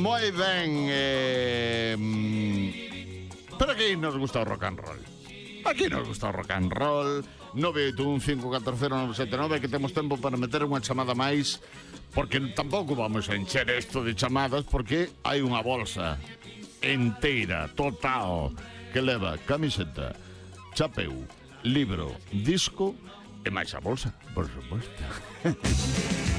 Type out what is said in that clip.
Moi ben. Pero aquí nos gusta o rock and roll. Aquí nos gusta o rock and roll. 981-540-979, que temos tempo para meter unha chamada máis, porque tampouco vamos a encher isto de chamadas, porque hai unha bolsa enteira, total, que leva camiseta, chapeu, libro, disco e máis a bolsa, por suposto.